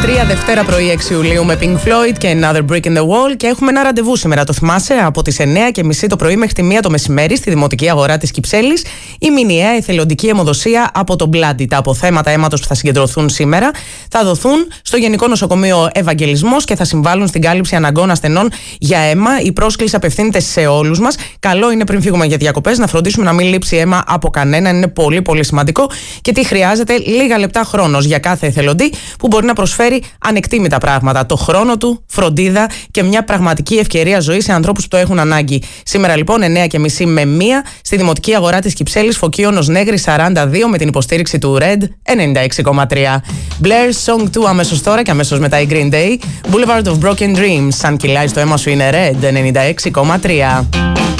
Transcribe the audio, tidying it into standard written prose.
Δευτέρα πρωί 6 Ιουλίου με Pink Floyd και Another Brick in the Wall. Και έχουμε ένα ραντεβού σήμερα, το θυμάσαι, από τις 9:30 το πρωί μέχρι τη 1 το μεσημέρι στη Δημοτική Αγορά της Κυψέλης. Η μηνιαία εθελοντική αιμοδοσία από το Bloody. Τα αποθέματα αίματος που θα συγκεντρωθούν σήμερα θα δοθούν στο Γενικό Νοσοκομείο Ευαγγελισμός και θα συμβάλλουν στην κάλυψη αναγκών ασθενών για αίμα. Η πρόσκληση απευθύνεται σε όλους μας. Καλό είναι πριν φύγουμε για διακοπές να φροντίσουμε να μην λείψει αίμα από κανέναν. Είναι πολύ πολύ σημαντικό. Και τι χρειάζεται? Λίγα λεπτά χρόνος για κάθε εθελοντή που μπορεί να προσφέρει ανεκτήμητα πράγματα. Το χρόνο του, φροντίδα και μια πραγματική ευκαιρία ζωής σε ανθρώπους που το έχουν ανάγκη. Σήμερα λοιπόν 9:30 με 1 στη Δημοτική Αγορά της Κυψέλης, Φωκίωνος Νέγρης 42, με την υποστήριξη του Red 96,3. Blair's Song 2 αμέσως τώρα και αμέσως μετά η Green Day. Boulevard of Broken Dreams. Αν κυλάει στο αίμα σου είναι Red 96,3.